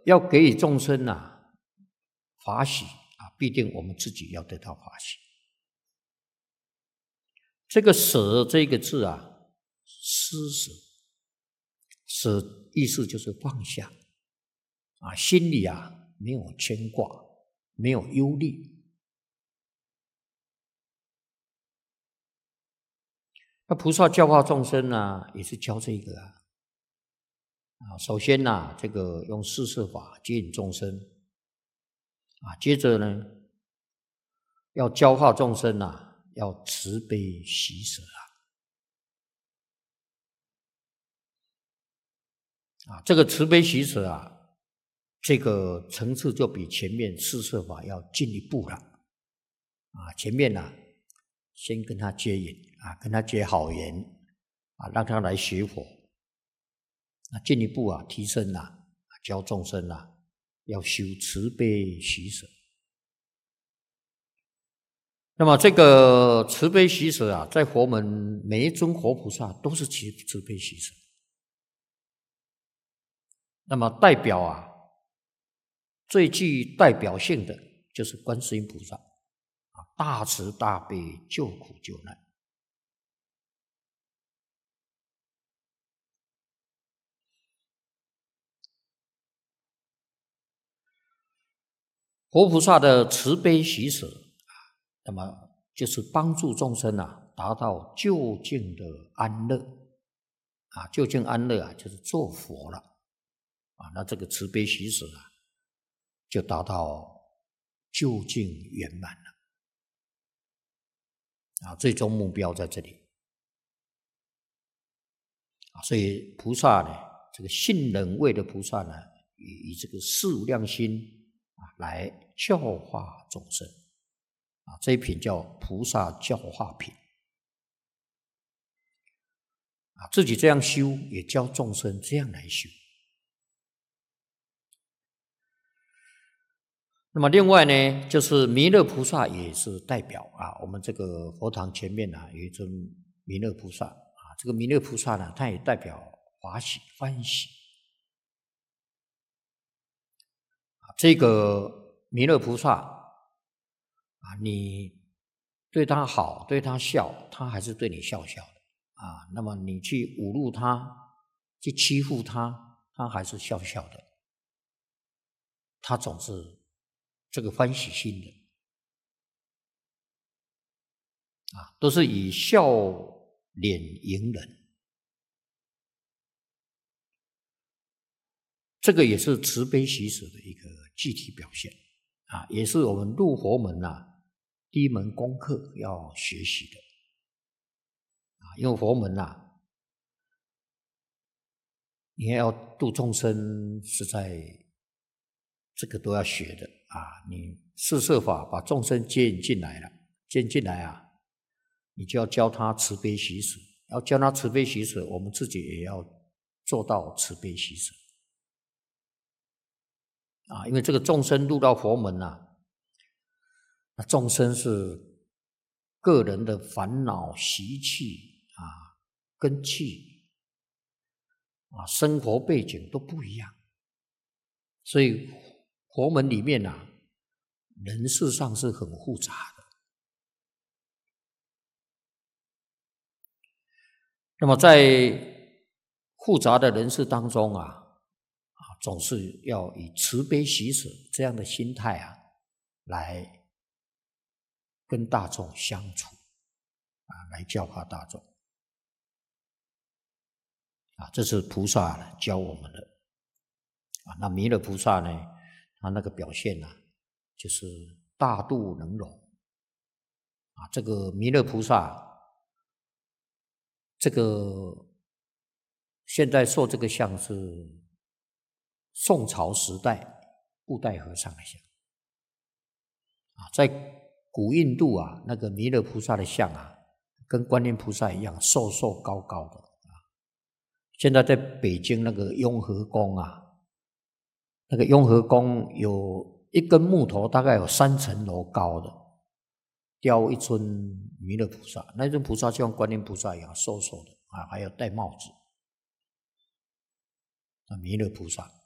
要给予众生法喜必定我们自己要得到法喜。这个舍这个字施舍，舍意思就是放下心里没有牵挂，没有忧虑。那菩萨教化众生也是教这个首先这个用四摄法接引众生接着呢要教化众生要慈悲喜舍这个慈悲喜舍这个层次就比前面四摄法要进一步了前面先跟他接引跟他结好缘让他来学佛，进一步提升教众生要修慈悲喜舍。那么这个慈悲喜舍在佛门每一尊活菩萨都是慈悲喜舍。那么代表最具代表性的就是观世音菩萨大慈大悲救苦救难。活菩萨的慈悲喜舍那么就是帮助众生达到究竟的安乐究竟安乐就是做佛了那这个慈悲喜舍就达到究竟圆满了最终目标在这里所以菩萨呢，这个信忍位的菩萨呢，以这个四无量心来教化众生这一品叫菩萨教化品自己这样修，也教众生这样来修。那么另外呢，就是弥勒菩萨也是代表我们这个佛堂前面有一尊弥勒菩萨这个弥勒菩萨呢，它也代表欢喜这个弥勒菩萨你对他好，对他笑，他还是对你笑笑的那么你去侮辱他，去欺负他，他还是笑笑的。他总是这个欢喜心的都是以笑脸迎人。这个也是慈悲喜舍的一个具体表现也是我们入佛门第一门功课要学习的因为佛门你要度众生，实在这个都要学的你四摄法把众生接引进来了，你就要教他慈悲喜舍，要教他慈悲喜舍，我们自己也要做到慈悲喜舍因为这个众生入到佛门那众生是个人的烦恼习气根器生活背景都不一样，所以佛门里面人事上是很复杂的。那么在复杂的人事当中总是要以慈悲喜舍这样的心态来跟大众相处来教化大众这是菩萨教我们的那弥勒菩萨呢，他那个表现就是大度能容这个弥勒菩萨这个现在受这个像是宋朝时代布袋和尚的像在古印度那个弥勒菩萨的像跟观音菩萨一样瘦瘦高高的现在在北京那个雍和宫那个雍和宫有一根木头大概有3层楼高的，雕一尊弥勒菩萨，那尊菩萨就像观音菩萨一样瘦瘦的还要戴帽子弥勒菩萨